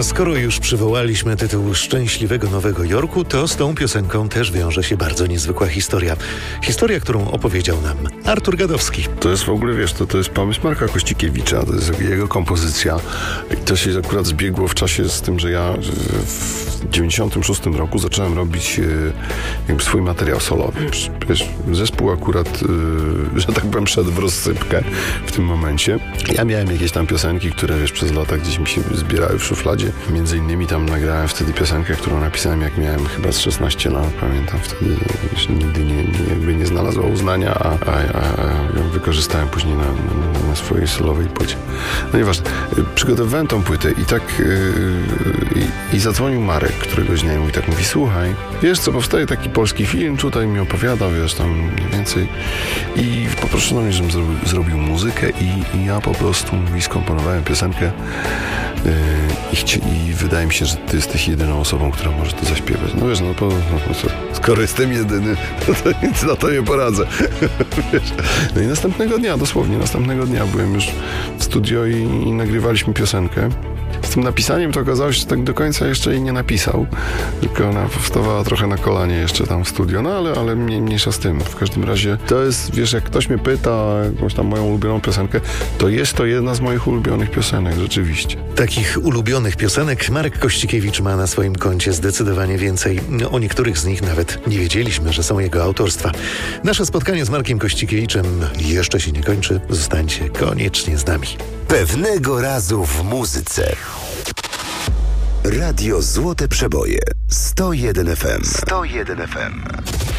A skoro już przywołaliśmy tytuł Szczęśliwego Nowego Jorku, to z tą piosenką też wiąże się bardzo niezwykła historia. Historia, którą opowiedział nam Artur Gadowski. To jest w ogóle, wiesz, to jest pomysł Marka Kościkiewicza, to jest jego kompozycja. I to się akurat zbiegło w czasie z tym, że ja w 96 roku zacząłem robić jakby swój materiał solowy. Wiesz, zespół akurat, że tak powiem, szedł w rozsypkę w tym momencie. Ja miałem jakieś tam piosenki, które, wiesz, przez lata gdzieś mi się zbierały w szufladzie. Między innymi tam nagrałem wtedy piosenkę, którą napisałem, jak miałem chyba z 16 lat. Pamiętam, wtedy nigdy nie znalazła uznania, a ją wykorzystałem później na swojej solowej płycie. No nieważne. Przygotowywałem tą płytę i tak i zadzwonił Marek któregoś dnia i mówi, słuchaj, wiesz co, powstaje taki polski film, tutaj mi opowiadał, wiesz, tam mniej więcej i poproszono mnie, żebym zrobił muzykę i ja po prostu skomponowałem piosenkę i wydaje mi się, że ty jesteś jedyną osobą, która może to zaśpiewać. No wiesz, skoro jestem jedyny, to nic na to nie poradzę. Wiesz? No i następnego dnia byłem już w studio i nagrywaliśmy piosenkę. Z tym napisaniem to okazało się, że tak do końca jeszcze jej nie napisał, tylko ona powstawała trochę na kolanie jeszcze tam w studio, no ale mniejsza z tym. W każdym razie to jest, wiesz, jak ktoś mnie pyta o jakąś tam moją ulubioną piosenkę, to jest to jedna z moich ulubionych piosenek, rzeczywiście. Takich ulubionych piosenek Marek Kościkiewicz ma na swoim koncie zdecydowanie więcej. O niektórych z nich nawet nie wiedzieliśmy, że są jego autorstwa. Nasze spotkanie z Markiem Kościkiewiczem jeszcze się nie kończy. Zostańcie koniecznie z nami. Pewnego razu w muzyce. Radio Złote Przeboje 101 FM. 101 FM.